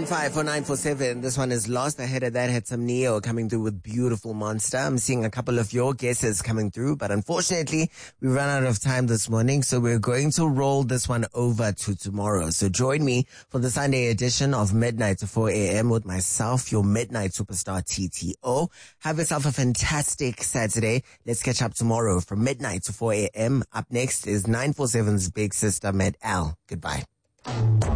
715 for 947. This one is Lost. Ahead of that had some Neo coming through with Beautiful Monster. I'm seeing a couple of your guesses coming through, but unfortunately we ran out of time this morning, so we're going to roll this one over to tomorrow. So join me for the Sunday edition of Midnight to 4 a.m. with myself, your Midnight Superstar TTO. Have yourself a fantastic Saturday. Let's catch up tomorrow from midnight to 4 a.m. Up next is 947's big sister, Med Al. Goodbye.